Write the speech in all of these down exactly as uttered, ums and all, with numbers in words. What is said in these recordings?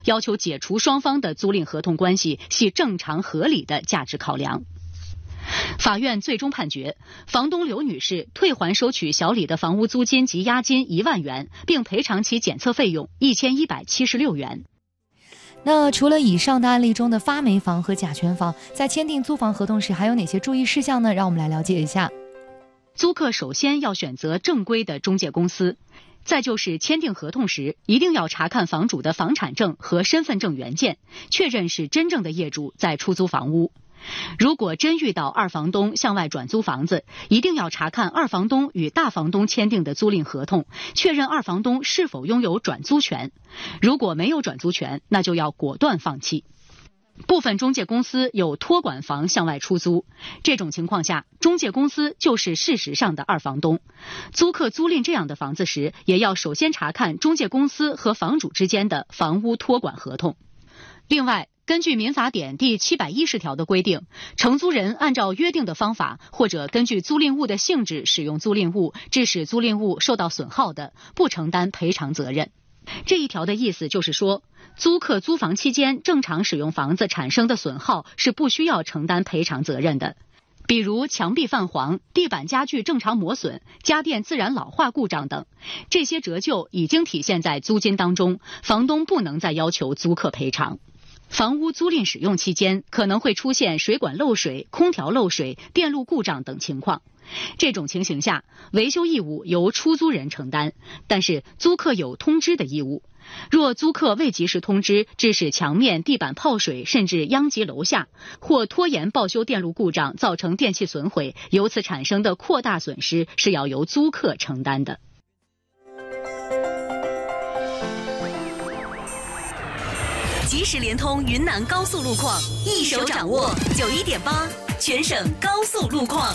要求解除双方的租赁合同关系系正常合理的价值考量。法院最终判决，房东刘女士退还收取小李的房屋租金及押金一万元，并赔偿其检测费用一千一百七十六元。 那除了以上的案例中的发霉房和甲醛房，在签订租房合同时还有哪些注意事项呢？让我们来了解一下。 租客首先要选择正规的中介公司，再就是签订合同时一定要查看房主的房产证和身份证原件，确认是真正的业主在出租房屋。如果真遇到二房东向外转租房子，一定要查看二房东与大房东签订的租赁合同，确认二房东是否拥有转租权。如果没有转租权，那就要果断放弃。部分中介公司有托管房向外出租，这种情况下，中介公司就是事实上的二房东。租客租赁这样的房子时，也要首先查看中介公司和房主之间的房屋托管合同。另外，根据民法典第七百一十条的规定，承租人按照约定的方法，或者根据租赁物的性质使用租赁物，致使租赁物受到损耗的，不承担赔偿责任。这一条的意思就是说，租客租房期间正常使用房子产生的损耗是不需要承担赔偿责任的。比如墙壁泛黄、地板家具正常磨损、家电自然老化故障等，这些折旧已经体现在租金当中，房东不能再要求租客赔偿。房屋租赁使用期间可能会出现水管漏水、空调漏水、电路故障等情况，这种情形下，维修义务由出租人承担，但是租客有通知的义务。若租客未及时通知，致使墙面、地板泡水，甚至殃及楼下，或拖延报修电路故障，造成电器损毁，由此产生的扩大损失是要由租客承担的。 即时联通云南高速路况，一手掌握九一点八，全省高速路况。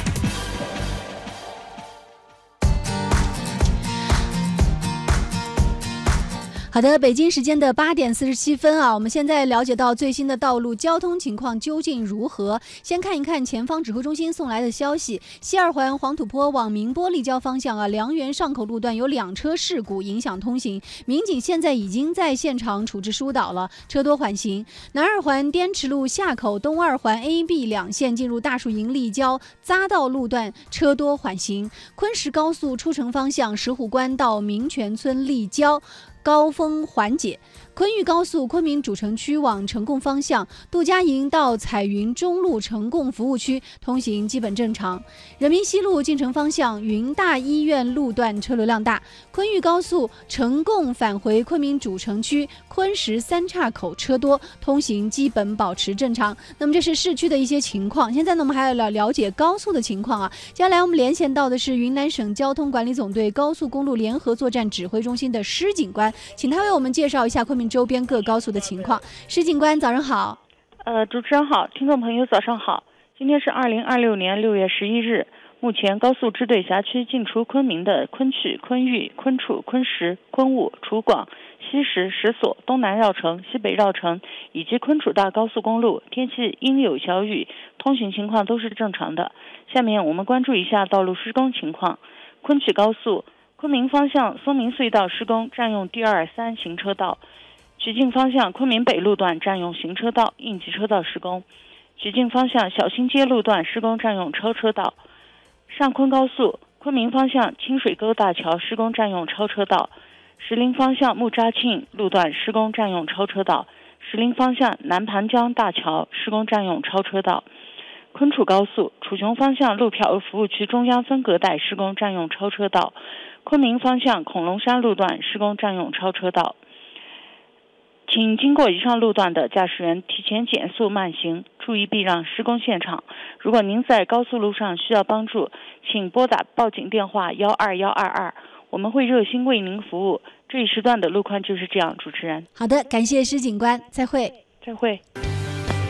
好的，北京时间的八点四十七分啊，我们现在了解到最新的道路交通情况究竟如何？先看一看前方指挥中心送来的消息：西二环黄土坡往宁波立交方向啊，梁园上口路段有两车事故影响通行，民警现在已经在现场处置疏导了，车多缓行。南二环滇池路下口东二环 A、B 两线进入大树营立交匝道路段车多缓行。昆石高速出城方向石虎关到民权村立交高峰缓解。昆玉高速昆明主城区往成贡方向，杜家营到彩云中路成贡服务区通行基本正常。人民西路进城方向云大医院路段车流量大。昆玉高速成贡返回昆明主城区昆石三岔口车多，通行基本保持正常。那么这是市区的一些情况。现在呢，我们还要了了解高速的情况啊。接下来我们连线到的是云南省交通管理总队高速公路联合作战指挥中心的施警官，请他为我们介绍一下昆明周边各高速的情况。施警官，早上好。 呃，主持人好，听众朋友早上好。今天是二零二六年六月十一日，目前高速支队辖区进出昆明的昆曲、昆玉、昆楚、昆石、昆武、楚广、西石、石所、东南绕城、西北绕城以及昆楚大高速公路，天气阴有小雨，通行情况都是正常的。下面我们关注一下道路施工情况。昆曲高速昆明方向松明隧道施工，占用第二三行车道。曲靖方向昆明北路段占用行车道，应急车道施工。曲靖方向小新街路段施工，占用超车道。上昆高速昆明方向清水沟大桥施工，占用超车道。石林方向木扎庆路段施工，占用超车道。石林方向南盘江大桥施工，占用超车道。昆楚高速楚雄方向路票服务区中央分隔带施工，占用超车道。昆明方向恐龙山路段施工，占用超车道。请经过以上路段的驾驶员提前减速慢行，注意避让施工现场。如果您在高速路上需要帮助，请拨打报警电话幺二幺二二，我们会热心为您服务。这一时段的路况就是这样，主持人。 好的，感谢施警官，再会。 再会。